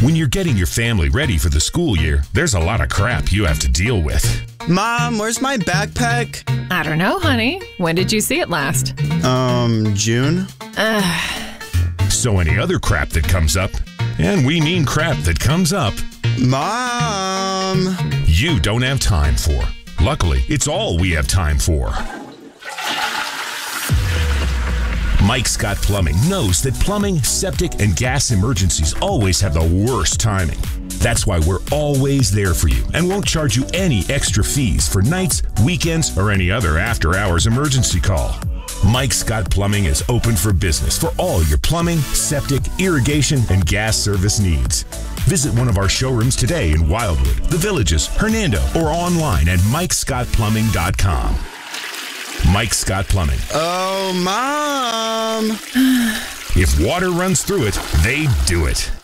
When you're getting your family ready for the school year, there's a lot of crap you have to deal with. Mom, where's my backpack? I don't know, honey. When did you see it last? June? So any other crap that comes up, and we mean crap that comes up, Mom! you don't have time for. Luckily, it's all we have time for. Mike Scott Plumbing knows that plumbing, septic, and gas emergencies always have the worst timing. That's why we're always there for you and won't charge you any extra fees for nights, weekends, or any other after-hours emergency call. Mike Scott Plumbing is open for business for all your plumbing, septic, irrigation, and gas service needs. Visit one of our showrooms today in Wildwood, The Villages, Hernando, or online at MikeScottPlumbing.com. Mike Scott Plumbing. Oh, Mom! If water runs through it, they do it.